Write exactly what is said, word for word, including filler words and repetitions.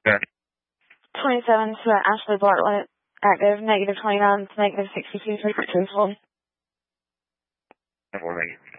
Okay. twenty-seven to Ashley Bartlett, active, negative twenty-nine to negative sixty-two, truthful. Alright.